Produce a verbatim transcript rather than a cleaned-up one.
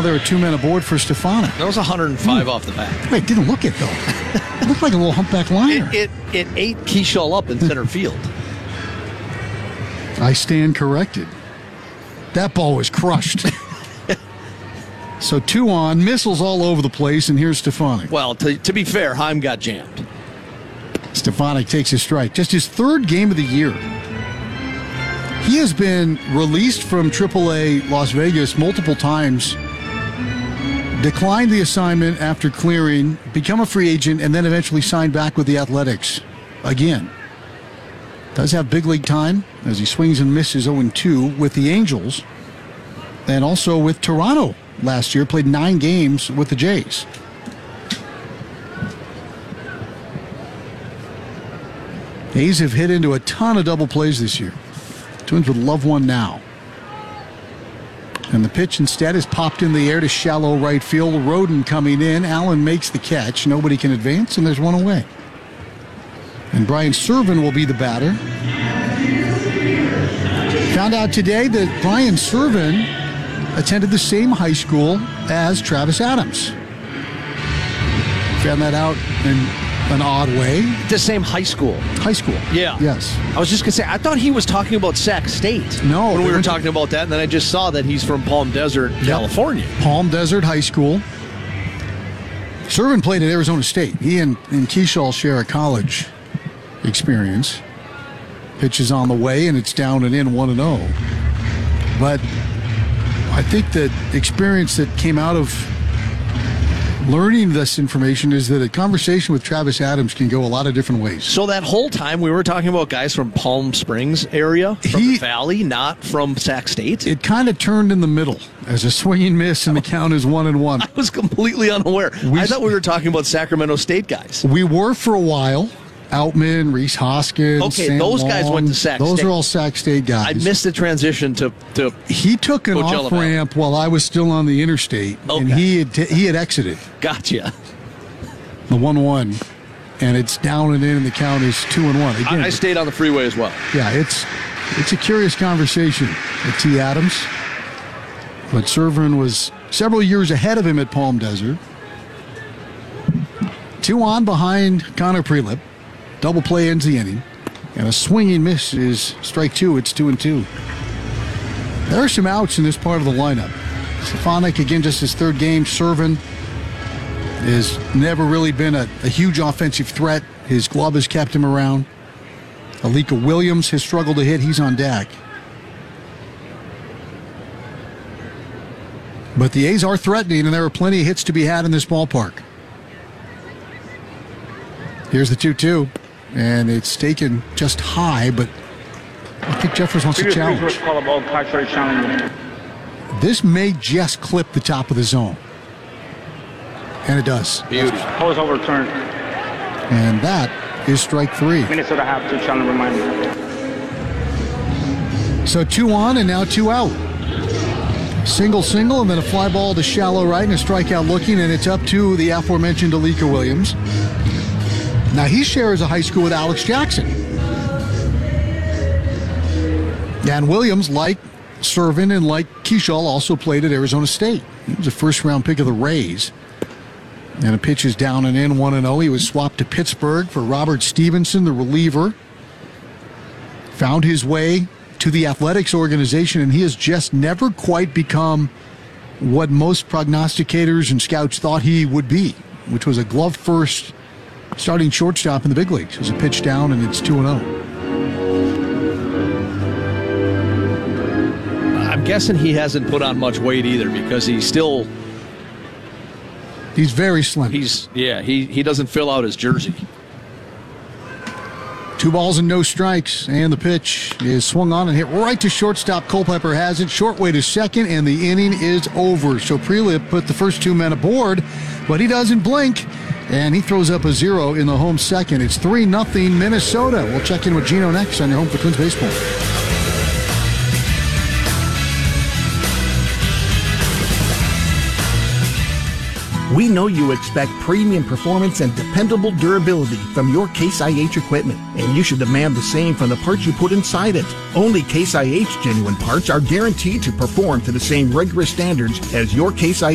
there with two men aboard for Stefanik. That was one hundred five mm. off the bat. Wait, it didn't look it, though. It looked like a little humpback liner. It, it, it ate Keschall up in center field. I stand corrected. That ball was crushed. So two on, missiles all over the place, and here's Stefanik. Well, to, to be fair, Heim got jammed. Stefanik takes his strike. Just his third game of the year. He has been released from triple A Las Vegas multiple times, declined the assignment after clearing, become a free agent, and then eventually signed back with the Athletics again. Does have big league time as he swings and misses oh and two with the Angels and also with Toronto last year. Played nine games with the Jays. A's have hit into a ton of double plays this year. Twins would love one now. And the pitch instead is popped in the air to shallow right field. Roden coming in. Allen makes the catch. Nobody can advance, and there's one away. And Brian Serven will be the batter. Found out today that Brian Serven attended the same high school as Travis Adams. Found that out in an odd way. The same high school. High school. Yeah. Yes. I was just going to say, I thought he was talking about Sac State. No. When we were talking about that, and then I just saw that he's from Palm Desert, yep. California. Palm Desert High School. Serven played at Arizona State. He and, and Keschall share a college experience. Pitch is on the way, and it's down and in one and oh. But I think the experience that came out of learning this information is that a conversation with Travis Adams can go a lot of different ways. So that whole time we were talking about guys from Palm Springs area, from he, the Valley, not from Sac State? It kind of turned in the middle as a swinging miss, and the count is one and one. I was completely unaware. We, I thought we were talking about Sacramento State guys. We were for a while. Outman, Reese Hoskins. Okay, Sam those Long, guys went to Sac those State. Those are all Sac State guys. I missed the transition to, to He took an Coachella off ramp Valley. while I was still on the interstate, okay. and he had t- he had exited. Gotcha. The one one, and it's down and in, and the count is two and one. Again, I, I stayed on the freeway as well. Yeah, it's it's a curious conversation at T. Adams, but Serven was several years ahead of him at Palm Desert. Two on behind Connor Prelip. Double play ends the inning, and a swinging miss is strike two. It's two and two. There are some outs in this part of the lineup. Stefanik, again, just his third game. Serven has never really been a, a huge offensive threat. His glove has kept him around. Alika Williams has struggled to hit. He's on deck. But the A's are threatening, and there are plenty of hits to be had in this ballpark. Here's the two two. And it's taken just high, but I think Jeffers wants to challenge. This may just clip the top of the zone. And it does. Beauty. Pose overturned. And that is strike three. Minnesota have to challenge reminder. So two on and now two out. Single, single, and then a fly ball to shallow right and a strikeout looking, and it's up to the aforementioned Alika Williams. Now, he shares a high school with Alex Jackson. And Williams, like Serven and like Keschall, also played at Arizona State. He was a first-round pick of the Rays. And a pitch is down and in, one and oh. He was swapped to Pittsburgh for Robert Stevenson, the reliever. Found his way to the Athletics organization, and he has just never quite become what most prognosticators and scouts thought he would be, which was a glove-first starting shortstop in the big leagues. There's a pitch down, and it's two and oh. I'm guessing he hasn't put on much weight either because he's still... He's very slim. He's Yeah, he, he doesn't fill out his jersey. Two balls and no strikes, and the pitch is swung on and hit right to shortstop. Culpepper has it. Short way to second, and the inning is over. So Prelip put the first two men aboard, but he doesn't blink. And he throws up a zero in the home second. It's three nothing Minnesota. We'll check in with Gino next on your home for Twins Baseball. We know you expect premium performance and dependable durability from your Case I H equipment, and you should demand the same from the parts you put inside it. Only Case I H genuine parts are guaranteed to perform to the same rigorous standards as your Case I H